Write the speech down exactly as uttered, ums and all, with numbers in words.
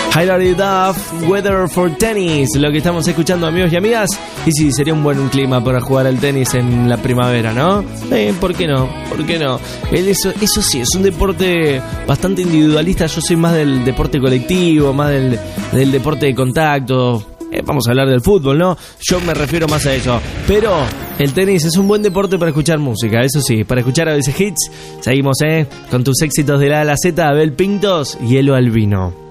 Hilary Duff, Weather for Tennis, lo que estamos escuchando, amigos y amigas. Y sí, sería un buen clima para jugar al tenis en la primavera, ¿no? Eh, ¿por qué no? ¿Por qué no? Eso, eso sí, es un deporte bastante individualista. Yo soy más del deporte colectivo, más del, del deporte de contacto. Eh, vamos a hablar del fútbol, ¿no? Yo me refiero más a eso. Pero el tenis es un buen deporte para escuchar música, eso sí, para escuchar a veces hits. Seguimos, ¿eh? Con tus éxitos de la A a la Z, Abel Pintos y Elo Albino.